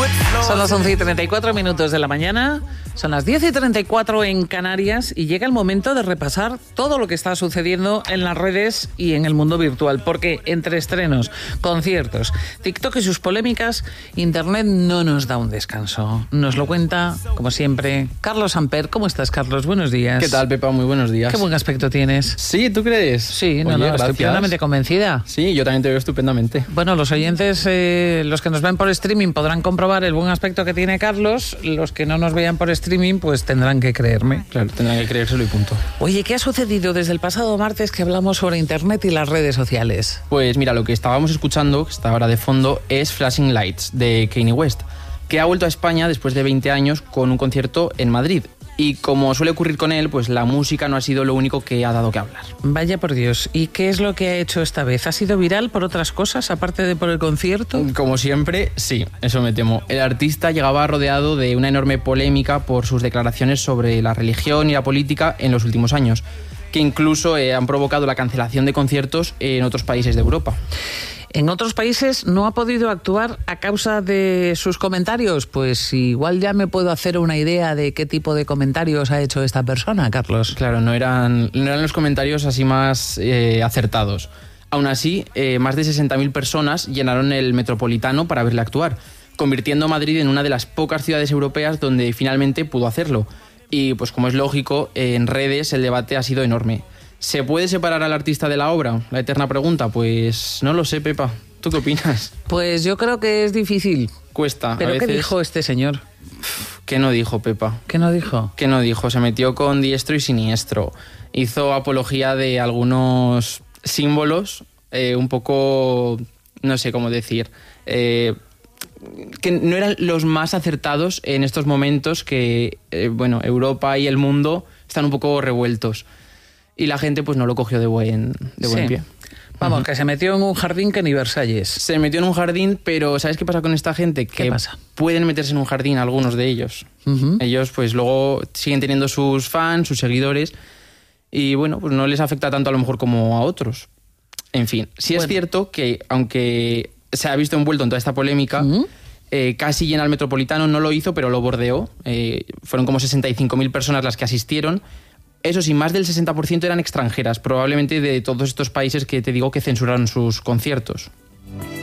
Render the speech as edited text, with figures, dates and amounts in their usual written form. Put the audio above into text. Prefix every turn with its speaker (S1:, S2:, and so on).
S1: Son las 11:34 de la mañana, son las 10:34 en Canarias y llega el momento de repasar todo lo que está sucediendo en las redes y en el mundo virtual, porque entre estrenos, conciertos, TikTok y sus polémicas, Internet no nos da un descanso. Nos lo cuenta, como siempre, Carlos Amper. ¿Cómo estás, Carlos? Buenos días.
S2: ¿Qué tal, Pepa? Muy buenos días.
S1: Qué buen aspecto tienes.
S2: Sí, ¿tú crees?
S1: Sí,
S2: Oye,
S1: estoy plenamente convencida.
S2: Sí, yo también te veo estupendamente.
S1: Bueno, los oyentes, los que nos ven por streaming podrán comprobar el buen aspecto que tiene Carlos. Los que no nos vean por streaming, pues tendrán que creerme.
S2: Claro, tendrán que creérselo y punto.
S1: Oye, ¿qué ha sucedido desde el pasado martes que hablamos sobre Internet y las redes sociales?
S2: Pues mira, lo que estábamos escuchando, que está ahora de fondo, es Flashing Lights, de Kanye West, que ha vuelto a España después de 20 años con un concierto en Madrid. Y como suele ocurrir con él, pues la música no ha sido lo único que ha dado que hablar.
S1: Vaya por Dios. ¿Y qué es lo que ha hecho esta vez? ¿Ha sido viral por otras cosas, aparte de por el concierto?
S2: Como siempre, sí, eso me temo. El artista llegaba rodeado de una enorme polémica por sus declaraciones sobre la religión y la política en los últimos años, que incluso han provocado la cancelación de conciertos en otros países de Europa.
S1: ¿En otros países no ha podido actuar a causa de sus comentarios? Pues igual ya me puedo hacer una idea de qué tipo de comentarios ha hecho esta persona, Carlos.
S2: Claro, no eran los comentarios así más acertados. Aún así, más de 60.000 personas llenaron el Metropolitano para verle actuar, convirtiendo a Madrid en una de las pocas ciudades europeas donde finalmente pudo hacerlo. Y pues como es lógico, en redes el debate ha sido enorme. ¿Se puede separar al artista de la obra? La eterna pregunta. Pues no lo sé, Pepa. ¿Tú qué opinas?
S1: Pues yo creo que es difícil.
S2: Cuesta.
S1: ¿Pero
S2: a veces...
S1: qué dijo este señor?
S2: ¿Qué no dijo, Pepa?
S1: ¿Qué no dijo?
S2: ¿Qué no dijo? Se metió con diestro y siniestro. Hizo apología de algunos símbolos un poco... no sé cómo decir... que no eran los más acertados en estos momentos que, Europa y el mundo están un poco revueltos. Y la gente pues no lo cogió de buen pie.
S1: Vamos, que se metió en un jardín que ni Versalles.
S2: Se metió en un jardín, pero ¿sabes qué pasa con esta gente?
S1: ¿Qué pasa?
S2: Pueden meterse en un jardín algunos de ellos. Ellos pues luego siguen teniendo sus fans, sus seguidores, y bueno, pues no les afecta tanto a lo mejor como a otros. En fin, sí es cierto que aunque se ha visto envuelto en toda esta polémica, casi llena el Metropolitano, no lo hizo, pero lo bordeó. Fueron como 65.000 personas las que asistieron. Eso sí, más del 60% eran extranjeras, probablemente de todos estos países que te digo que censuraron sus conciertos.